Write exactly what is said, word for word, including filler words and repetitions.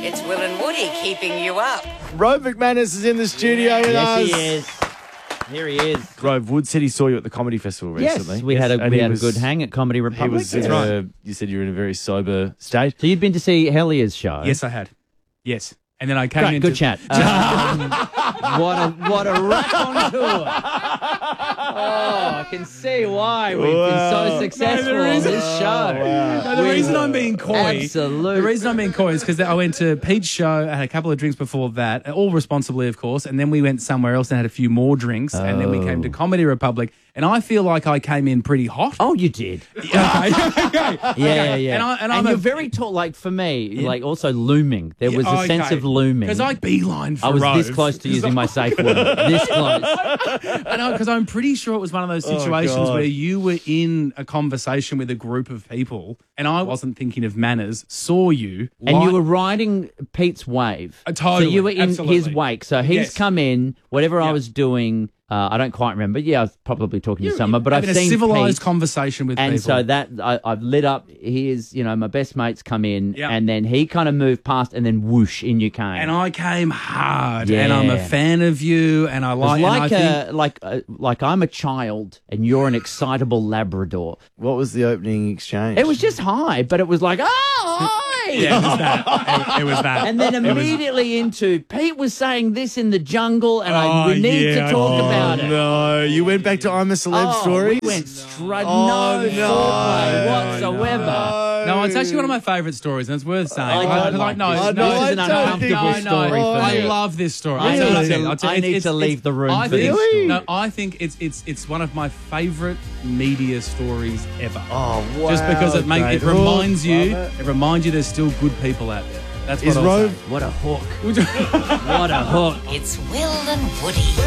It's Will and Woody keeping you up. Rove McManus is in the studio with us. Yes, he is. Here he is. Rove, Wood said he saw you at the Comedy Festival recently. Yes, we had a, And we he had was- a good hang at Comedy He Republic. was. That's uh, right. You said you were in a very sober state. So you'd been to see Hellier's show. Yes, I had. Yes. And then I came Great, into... good chat. Um, what a what a rap on tour. Oh, I can see why we've Wow. been so successful No, the on reason- this show. No, the We- reason I'm being coy... Absolutely. The reason I'm being coy is because I went to Pete's show, I had a couple of drinks before that, all responsibly, of course, and then we went somewhere else and had a few more drinks, and then we came to Comedy Republic, and I feel like I came in pretty hot. Oh, you did. Okay. okay. Yeah, yeah. And, I, and, I'm you're a, very tall. Like for me, like also looming. There was a sense of looming. Because I beeline for I was this Rove. close to using my safe word. This close. I know, because I'm pretty sure it was one of those situations God. where you were in a conversation with a group of people, and I wasn't thinking of manners, saw you, And you light- were riding Pete's wave. Uh, totally, So you were in absolutely. his wake. So he's Yes. come in, whatever I Yeah. was doing, uh, I don't quite remember. Yeah, I was probably talking to someone, but I've having a seen civilized Pete. conversation with And people. so that I, I've lit up. He is, you know, my best mates come in, Yeah. and then he kind of moved past, and then whoosh, in you came. and I came hard, and I'm a Yeah. fan of you, and I It was like, like and I think, a like a, like I'm a child, and you're an excitable Labrador. What was the opening exchange? It was just hi, but it was like, oh, hi. yeah, it was that. It, it was that. And then It was- immediately into Pete was saying this in the jungle, and I, Oh, we need yeah, to talk I- about it. No, you went back to I'm a Celeb Oh, stories? we went straight, Oh, no, no. foreplay whatsoever. No, it's actually one of my favourite stories, and it's worth saying. I don't like, like no, this. no, This is an I don't uncomfortable think- no, no, story for I me. love this story. I I'll tell need you, to- I'll tell you, I it's- need it's- to leave it's- the room I for think, this story. No, I think it's it's it's one of my favourite media stories ever. Oh, wow. Just because it makes it great. reminds Oh, you, love it reminds you there's still good people out there. That's what Is I'll Rove say. What a hook. What a hook. It's Will and Woody.